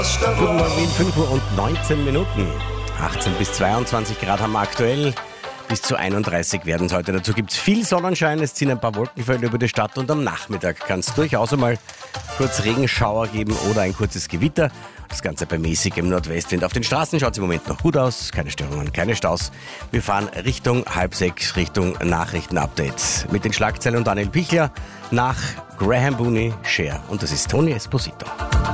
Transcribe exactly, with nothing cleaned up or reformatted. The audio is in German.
Guten Morgen, fünf Uhr und neunzehn Minuten. achtzehn bis zweiundzwanzig Grad haben wir aktuell. Bis zu einunddreißig werden es heute. Dazu gibt es viel Sonnenschein, es ziehen ein paar Wolkenfelder über die Stadt und am Nachmittag kann es durchaus einmal kurz Regenschauer geben oder ein kurzes Gewitter. Das Ganze bei mäßigem Nordwestwind. Auf den Straßen schaut es im Moment noch gut aus. Keine Störungen, keine Staus. Wir fahren Richtung halb sechs, Richtung Nachrichtenupdates. Mit den Schlagzeilen und Daniel Pichler nach Graham Booney, Cher. Und das ist Tony Esposito.